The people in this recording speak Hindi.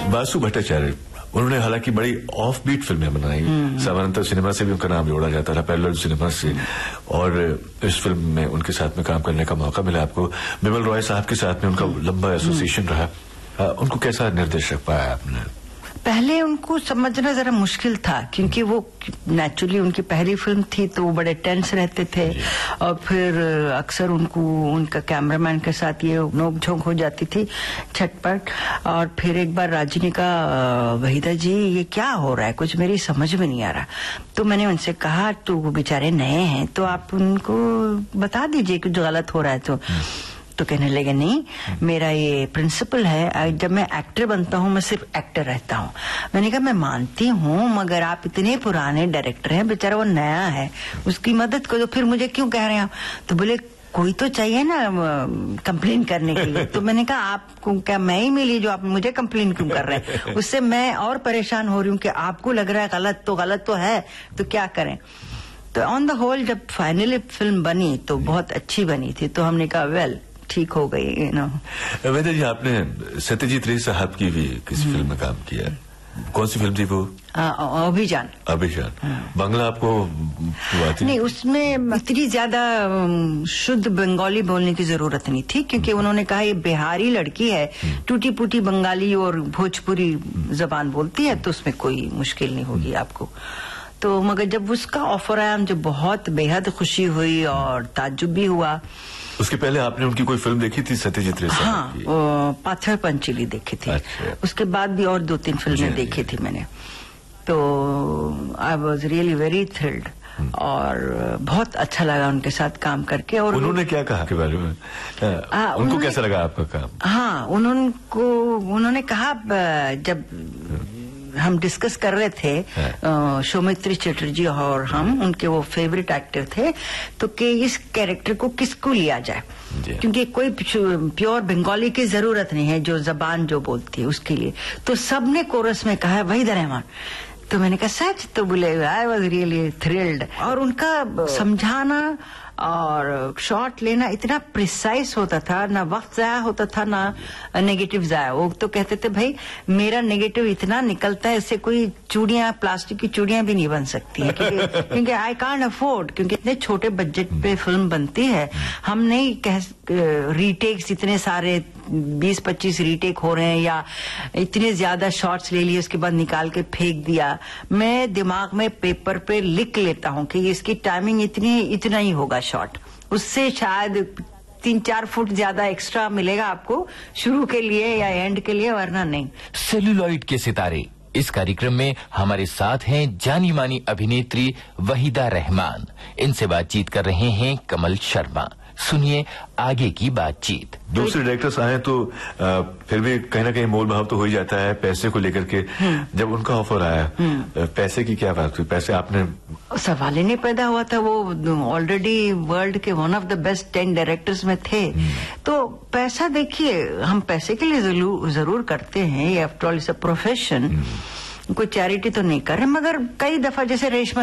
बासु भट्टाचार्य, उन्होंने हालांकि बड़ी ऑफ बीट फिल्में बनाई। सावंता सिनेमा से भी उनका नाम जोड़ा जाता था, पैरेलल सिनेमा से, और इस फिल्म में उनके साथ में काम करने का मौका मिला आपको। बिमल रॉय साहब के साथ में उनका लंबा एसोसिएशन रहा। उनको कैसा निर्देशक पाया आपने? पहले उनको समझना जरा मुश्किल था, क्योंकि वो नेचुरली उनकी पहली फिल्म थी, तो वो बड़े टेंस रहते थे। और फिर अक्सर उनको उनका कैमरामैन के साथ ये नोक-झोंक हो जाती थी, छटपट। और फिर एक बार राजी ने कहा, वहीदा जी ये क्या हो रहा है, कुछ मेरी समझ में नहीं आ रहा। तो मैंने उनसे कहा, तो वो बेचारे नए हैं, तो आप उनको बता दीजिए कुछ गलत हो रहा है तो कहने लगे, नहीं मेरा ये प्रिंसिपल है, जब मैं एक्टर बनता हूँ मैं सिर्फ एक्टर रहता हूँ। मैंने कहा मैं मानती हूँ, मगर आप इतने पुराने डायरेक्टर हैं, बेचारा वो नया है, उसकी मदद करो, फिर मुझे क्यों कह रहे हैं? तो बोले कोई तो चाहिए ना कंप्लेन करने के लिए। तो मैंने कहा आपको क्या मैं ही मिली जो आप मुझे कंप्लेन क्यों कर रहे हैं? उससे मैं और परेशान हो रही हूँ कि आपको लग रहा है गलत तो है, तो क्या करें। तो ऑन द होल जब फाइनली फिल्म बनी तो बहुत अच्छी बनी थी, तो हमने कहा वेल ठीक हो गई, यू नो। वहीदा जी, आपने सत्यजीत रे साहब की भी किसी फिल्म में काम किया, कौन सी फिल्म थी वो? अभिजान। बांग्ला आपको आती नहीं, उसमें इतनी ज्यादा शुद्ध बंगाली बोलने की जरूरत नहीं थी, क्योंकि उन्होंने कहा ये बिहारी लड़की है, टूटी फूटी बंगाली और भोजपुरी जबान बोलती है, तो उसमें कोई मुश्किल नहीं होगी आपको। तो मगर जब उसका ऑफर आया, मुझे बहुत बेहद खुशी हुई और ताज्जुब भी हुआ। उसके पहले आपने उनकी कोई फिल्म देखी थी सत्यजीत रे साहब की? हाँ, पाथर पंचीली देखी थी। अच्छा। उसके बाद भी और 2-3 फिल्में देखी थी मैंने। तो I was really very thrilled और बहुत अच्छा लगा उनके साथ काम करके। और उन्होंने क्या कहा के बारे में? उनको कैसा लगा आपका काम? हाँ, उन्होंने कहा, जब हम डिस्कस कर रहे थे, सौमित्री चटर्जी और हम, उनके वो फेवरेट एक्टर थे, तो कि इस कैरेक्टर को किसको लिया जाए, क्योंकि कोई प्योर बंगाली की जरूरत नहीं है, जो जबान जो बोलती है उसके लिए। तो सबने कोरस में कहा वहीदा रहमान। तो मैंने कहा सच? तो बोले आई वॉज रियली थ्रिल्ड। और उनका समझाना और शॉट लेना इतना प्रिसाइज होता था, ना वक्त जाया होता था ना नेगेटिव जाया। वो तो कहते थे भाई मेरा नेगेटिव इतना निकलता है, इससे कोई चूड़ियां, प्लास्टिक की चूड़ियां भी नहीं बन सकती है, क्योंकि आई कांट अफोर्ड, क्योंकि इतने छोटे बजट पे फिल्म बनती है। हम नहीं कह रीटेक्स इतने सारे 20-25 रीटेक हो रहे हैं, या इतने ज्यादा शॉट्स ले लिए उसके बाद निकाल के फेंक दिया। मैं दिमाग में पेपर पे लिख लेता हूँ कि इसकी टाइमिंग इतना ही होगा शॉट, उससे शायद 3-4 फुट ज्यादा एक्स्ट्रा मिलेगा आपको शुरू के लिए या एंड के लिए, वरना नहीं। सेल्यूलॉइड के सितारे इस कार्यक्रम में हमारे साथ हैं जानी मानी अभिनेत्री वहीदा रहमान। इनसे बातचीत कर रहे हैं कमल शर्मा। सुनिए आगे की बातचीत। दूसरे डायरेक्टर्स आए तो फिर भी कहीं ना कहीं मोल भाव तो हो ही जाता है पैसे को लेकर के। जब उनका ऑफर आया, पैसे की क्या बात हुई? पैसे आपने? सवाल ही नहीं पैदा हुआ था, वो ऑलरेडी वर्ल्ड के one of the best 10 directors में थे। तो पैसा देखिए, हम पैसे के लिए जरूर करते हैं, after all it's a profession, कोई चैरिटी तो नहीं कर रहे। मगर कई दफा जैसे रेशमा